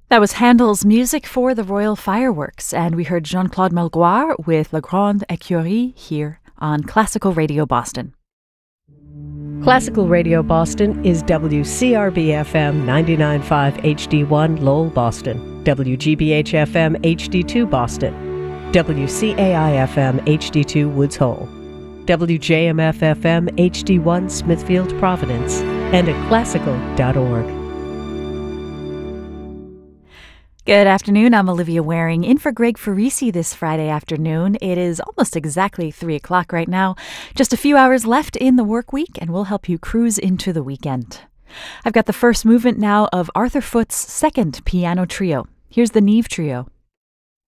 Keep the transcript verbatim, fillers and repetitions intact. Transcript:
That was Handel's music for the Royal Fireworks, and we heard Jean-Claude Melgoire with La Grande Écurie here on Classical Radio Boston. Classical Radio Boston is W C R B F M ninety-nine point five H D one Lowell, Boston, W G B H F M H D two Boston, W C A I F M H D two Woods Hole, W J M F F M H D one Smithfield, Providence, and at classical dot org. Good afternoon. I'm Olivia Waring in for Greg Farisi this Friday afternoon. It is almost exactly three o'clock right now. Just a few hours left in the work week, and we'll help you cruise into the weekend. I've got the first movement now of Arthur Foote's second piano trio. Here's the Neve Trio.